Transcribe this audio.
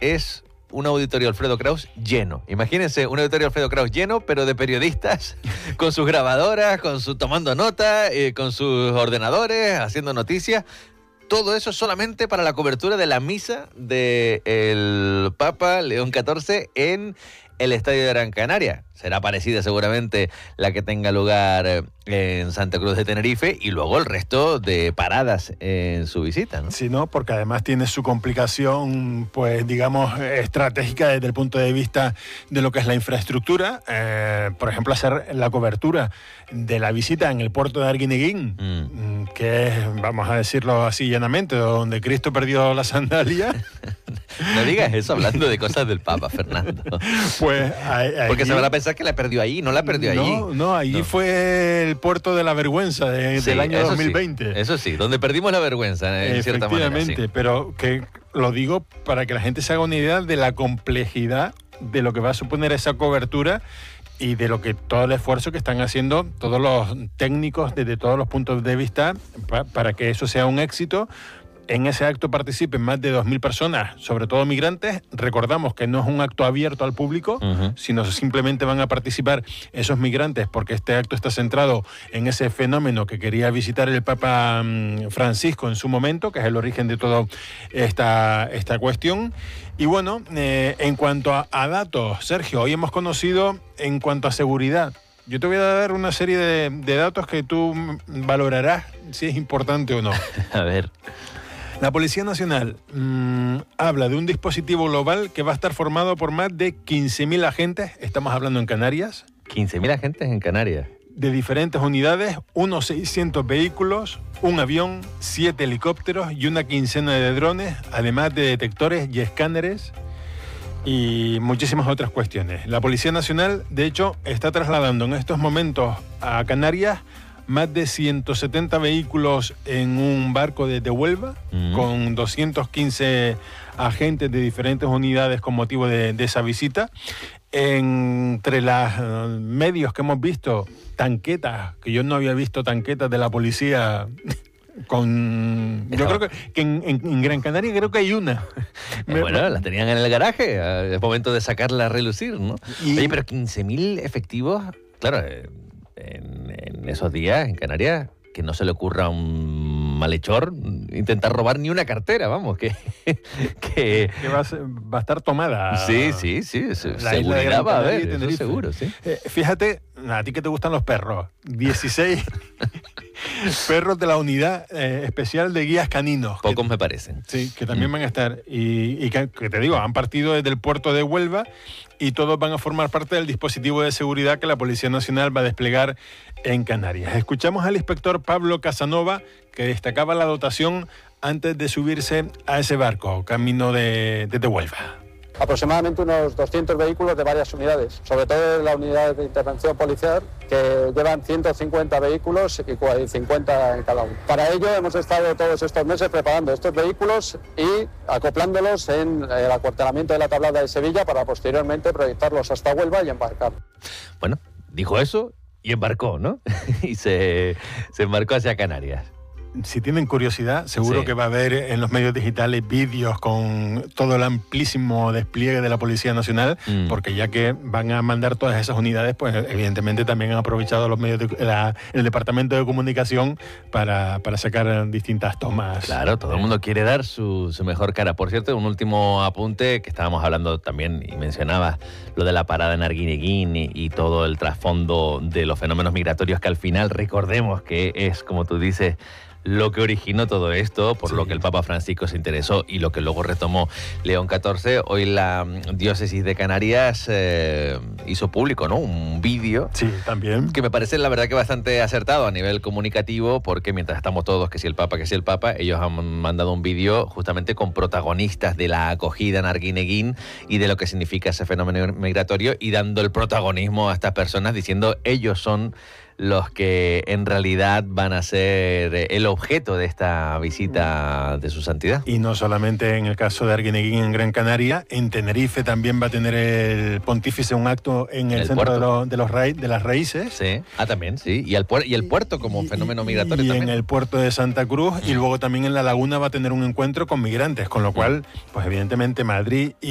es un auditorio Alfredo Kraus lleno. Imagínense un auditorio Alfredo Kraus lleno, pero de periodistas, con sus grabadoras, tomando nota, con sus ordenadores, haciendo noticias. Todo eso solamente para la cobertura de la misa del Papa León XIV en el Estadio de Gran Canaria. Será parecida seguramente la que tenga lugar en Santa Cruz de Tenerife y luego el resto de paradas en su visita, ¿no? Sí, no, porque además tiene su complicación, pues digamos, estratégica desde el punto de vista de lo que es la infraestructura. Por ejemplo, hacer la cobertura de la visita en el puerto de Arguineguín, que es, vamos a decirlo así llanamente, donde Cristo perdió la sandalia. No digas eso hablando de cosas del Papa, Fernando. Pues porque se van a pensar que la perdió ahí, no la perdió allí. No, allí fue el puerto de la vergüenza del año 2020. Sí, eso sí, donde perdimos la vergüenza, en cierta manera. Efectivamente, sí. Pero que lo digo para que la gente se haga una idea de la complejidad de lo que va a suponer esa cobertura y de lo que todo el esfuerzo que están haciendo todos los técnicos desde todos los puntos de vista para que eso sea un éxito. En ese acto participen más de 2.000 personas, sobre todo migrantes. Recordamos que no es un acto abierto al público, sino simplemente van a participar esos migrantes porque este acto está centrado en ese fenómeno que quería visitar el Papa Francisco en su momento, que es el origen de toda esta cuestión. Y bueno, en cuanto a datos, Sergio, hoy hemos conocido en cuanto a seguridad. Yo te voy a dar una serie de datos que tú valorarás si es importante o no. A ver. La Policía Nacional habla de un dispositivo global que va a estar formado por más de 15.000 agentes, estamos hablando en Canarias. 15.000 agentes en Canarias. De diferentes unidades, unos 600 vehículos, un avión, 7 helicópteros y una quincena de drones, además de detectores y escáneres y muchísimas otras cuestiones. La Policía Nacional, de hecho, está trasladando en estos momentos a Canarias más de 170 vehículos en un barco desde Huelva, con 215 agentes de diferentes unidades con motivo de esa visita. Entre los medios que hemos visto, tanquetas, que yo no había visto tanquetas de la policía yo creo que en Gran Canaria creo que hay una. Bueno, la tenían en el garaje, es momento de sacarla a relucir, ¿no? Oye, pero 15.000 efectivos, claro, en esos días en Canarias, que no se le ocurra a un malhechor intentar robar ni una cartera, vamos, que va a estar tomada. Sí, seguridad va a haber, eso seguro, sí. Fíjate, a ti que te gustan los perros, 16 perros de la unidad especial de guías caninos. Pocos me parecen. Sí, que también van a estar. Y que te digo, han partido desde el puerto de Huelva y todos van a formar parte del dispositivo de seguridad que la Policía Nacional va a desplegar en Canarias. Escuchamos al inspector Pablo Casanova, que destacaba la dotación antes de subirse a ese barco, camino desde Huelva. Aproximadamente unos 200 vehículos de varias unidades, sobre todo la unidad de intervención policial, que llevan 150 vehículos y 50 en cada uno. Para ello hemos estado todos estos meses preparando estos vehículos y acoplándolos en el acuartelamiento de la Tablada de Sevilla para posteriormente proyectarlos hasta Huelva y embarcar. Bueno, dijo eso y embarcó, ¿no? Y se embarcó hacia Canarias. Si tienen curiosidad, seguro que va a haber en los medios digitales vídeos con todo el amplísimo despliegue de la Policía Nacional, porque ya que van a mandar todas esas unidades, pues evidentemente también han aprovechado los medios el Departamento de Comunicación para sacar distintas tomas. Claro, todo el mundo quiere dar su mejor cara. Por cierto, un último apunte, que estábamos hablando también y mencionabas lo de la parada en Arguineguín y todo el trasfondo de los fenómenos migratorios, que al final recordemos que es, como tú dices, lo que originó todo esto, por lo que el Papa Francisco se interesó y lo que luego retomó León XIV. Hoy la diócesis de Canarias hizo público, ¿no?, un vídeo. Sí, también. Que me parece, la verdad, que bastante acertado a nivel comunicativo, porque mientras estamos todos, que si el Papa, ellos han mandado un vídeo justamente con protagonistas de la acogida en Arguineguín y de lo que significa ese fenómeno migratorio, y dando el protagonismo a estas personas, diciendo ellos son los que en realidad van a ser el objeto de esta visita de su santidad. Y no solamente en el caso de Arguineguín en Gran Canaria, en Tenerife también va a tener el pontífice un acto en el centro de las raíces. Sí, también, sí. Y el puerto como fenómeno migratorio y también. En el puerto de Santa Cruz, y luego también en la laguna va a tener un encuentro con migrantes, con lo cual, pues evidentemente Madrid